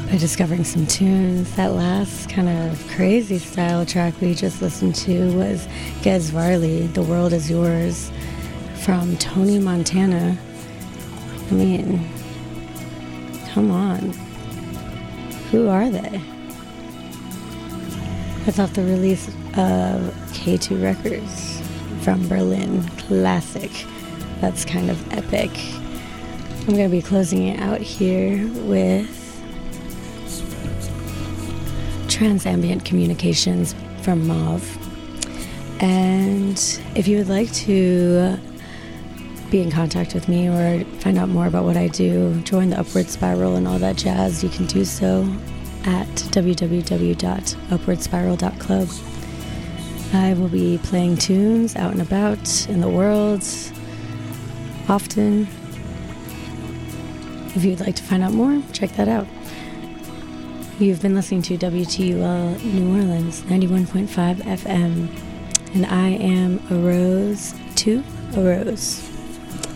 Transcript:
by discovering some tunes. That last kind of crazy style track we just listened to was Gez Varley, The World Is Yours, from Tony Montana. I mean, come on. Who are they? That's off the release of K2 Records from Berlin. Classic. That's kind of epic. I'm going to be closing it out here with Transambient Communications from Mauve. And if you would like to be in contact with me or find out more about what I do, join the Upward Spiral and all that jazz, you can do so at www.upwardspiral.club. I will be playing tunes out and about in the world often. If you'd like to find out more, check that out. You've been listening to WTUL New Orleans 91.5 FM, and I am a rose to a rose.